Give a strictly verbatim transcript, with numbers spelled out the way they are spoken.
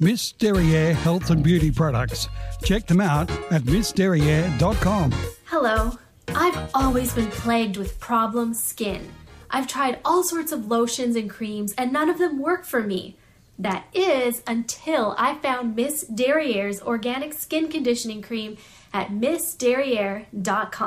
Miss Derriere Health and Beauty Products. Check them out at miss derriere dot com. Hello. I've always been plagued with problem skin. I've tried all sorts of lotions and creams and none of them work for me. That is until I found Miss Derriere's Organic Skin Conditioning Cream at miss derriere dot com.